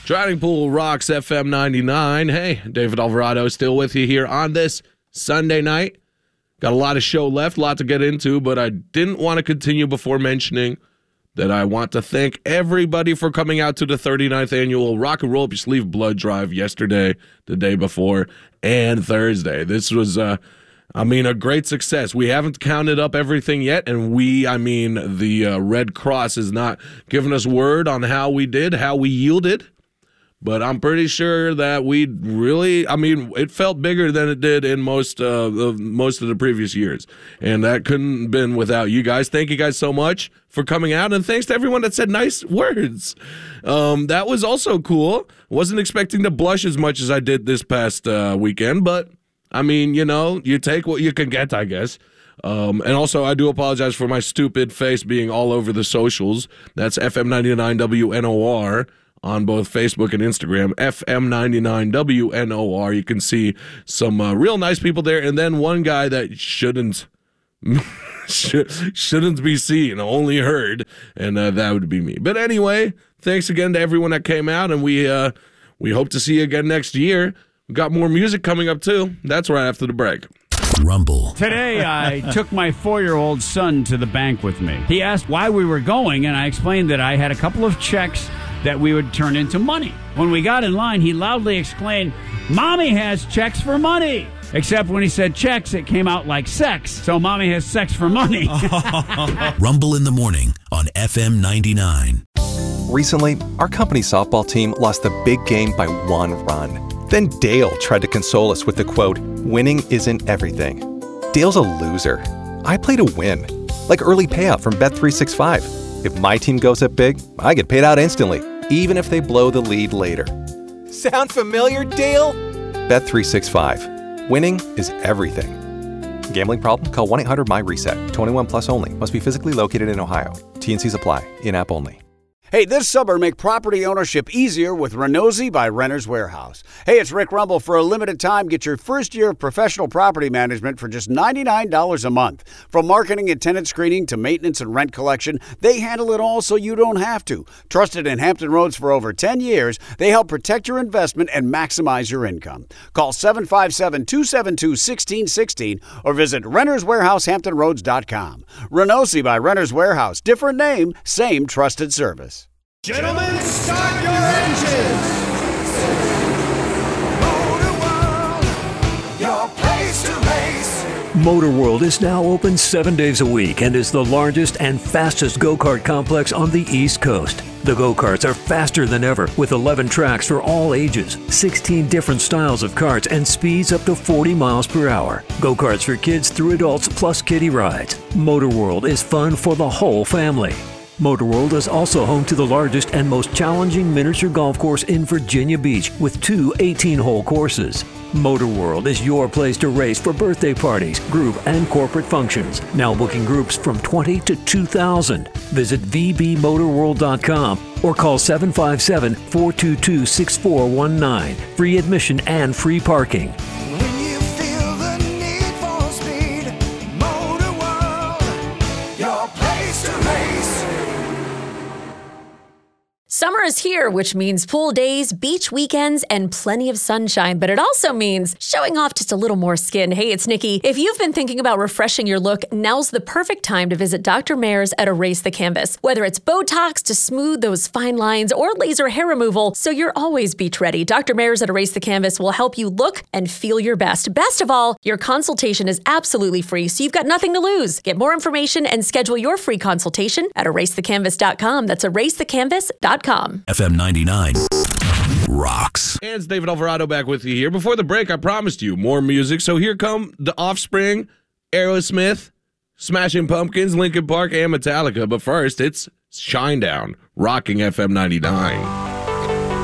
Drowning Pool rocks FM 99. Hey, David Alvarado still with you here on this Sunday night. Got a lot of show left, a lot to get into, but I didn't want to continue before mentioning that I want to thank everybody for coming out to the 39th annual Rock and Roll Up Your Sleeve blood drive yesterday, the day before, and Thursday. This was, a great success. We haven't counted up everything yet, and the Red Cross has not given us word on how we did, how we yielded. But I'm pretty sure that we really, it felt bigger than it did in most of the previous years. And that couldn't have been without you guys. Thank you guys so much for coming out. And thanks to everyone that said nice words. That was also cool. Wasn't expecting to blush as much as I did this past weekend. But, you take what you can get, I guess. And also, I do apologize for my stupid face being all over the socials. That's FM99 WNOR. On both Facebook and Instagram, FM99 WNOR. You can see some real nice people there, and then one guy that shouldn't be seen, only heard, and that would be me. But anyway, thanks again to everyone that came out, and we hope to see you again next year. We've got more music coming up too. That's right after the break. Rumble. Today, I took my 4-year-old son to the bank with me. He asked why we were going, and I explained that I had a couple of checks that we would turn into money. When we got in line, he loudly exclaimed, "Mommy has checks for money." Except when he said checks, it came out like sex. So Mommy has sex for money. Rumble in the morning on FM 99. Recently, our company's softball team lost the big game by 1 run. Then Dale tried to console us with the quote, "Winning isn't everything." Dale's a loser. I play to win. Like early payout from Bet365. If my team goes up big, I get paid out instantly, even if they blow the lead later. Sound familiar, Dale? Bet365. Winning is everything. Gambling problem? Call 1-800-MY-RESET. 21 plus only. Must be physically located in Ohio. T&Cs apply. In-app only. Hey, this summer, make property ownership easier with Renosy by Renters Warehouse. Hey, it's Rick Rumble. For a limited time, get your first year of professional property management for just $99 a month. From marketing and tenant screening to maintenance and rent collection, they handle it all so you don't have to. Trusted in Hampton Roads for over 10 years, they help protect your investment and maximize your income. Call 757-272-1616 or visit renterswarehousehamptonroads.com. Renosy by Renters Warehouse. Different name, same trusted service. Gentlemen, start your engines! Motor World, your place to race. Motor World is now open 7 days a week and is the largest and fastest go-kart complex on the East Coast. The go-karts are faster than ever with 11 tracks for all ages, 16 different styles of karts, and speeds up to 40 miles per hour. Go-karts for kids through adults plus kiddie rides. Motor World is fun for the whole family. Motor World is also home to the largest and most challenging miniature golf course in Virginia Beach with 2 18-hole courses. Motor World is your place to race for birthday parties, group, and corporate functions. Now booking groups from 20 to 2,000. Visit vbmotorworld.com or call 757-422-6419. Free admission and free parking. When you feel the need for speed, Motor World, your place to race. Summer is here, which means pool days, beach weekends, and plenty of sunshine. But it also means showing off just a little more skin. Hey, it's Nikki. If you've been thinking about refreshing your look, now's the perfect time to visit Dr. Mayer's at Erase the Canvas. Whether it's Botox to smooth those fine lines or laser hair removal, so you're always beach ready, Dr. Mayer's at Erase the Canvas will help you look and feel your best. Best of all, your consultation is absolutely free, so you've got nothing to lose. Get more information and schedule your free consultation at erasethecanvas.com. That's erasethecanvas.com. FM 99 rocks. And it's David Alvarado back with you here. Before the break, I promised you more music. So here come The Offspring, Aerosmith, Smashing Pumpkins, Linkin Park, and Metallica. But first, it's Shinedown, rocking FM 99.